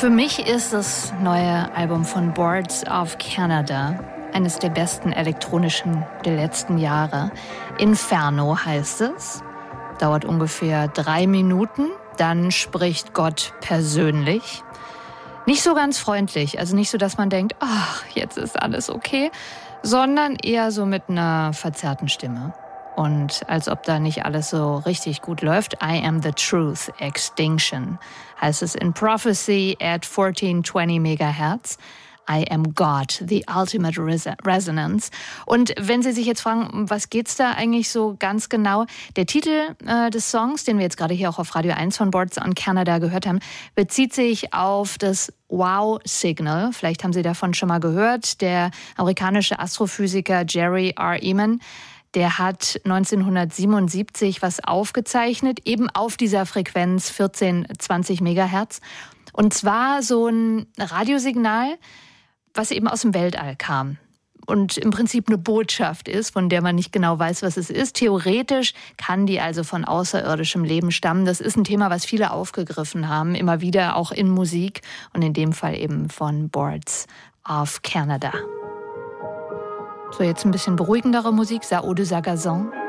Für mich ist das neue Album von Boards of Canada eines der besten elektronischen der letzten Jahre. Inferno heißt es. Dauert ungefähr 3 Minuten. Dann spricht Gott persönlich. Nicht so ganz freundlich, also nicht so, dass man denkt, ach, jetzt ist alles okay, sondern eher so mit einer verzerrten Stimme. Und als ob da nicht alles so richtig gut läuft. I am the truth, extinction, heißt es in Prophecy at 1420 Megahertz. I am God, the ultimate resonance. Und wenn Sie sich jetzt fragen, um was geht's da eigentlich so ganz genau? Der Titel des Songs, den wir jetzt gerade hier auch auf Radio 1 von Boards on Canada gehört haben, bezieht sich auf das Wow-Signal. Vielleicht haben Sie davon schon mal gehört. Der amerikanische Astrophysiker Jerry R. Ehman, der hat 1977 was aufgezeichnet, eben auf dieser Frequenz 1420 Megahertz. Und zwar so ein Radiosignal, was eben aus dem Weltall kam und im Prinzip eine Botschaft ist, von der man nicht genau weiß, was es ist. Theoretisch kann die also von außerirdischem Leben stammen. Das ist ein Thema, was viele aufgegriffen haben, immer wieder auch in Musik und in dem Fall eben von Boards of Canada. So, jetzt ein bisschen beruhigendere Musik, Sao de Sagazon.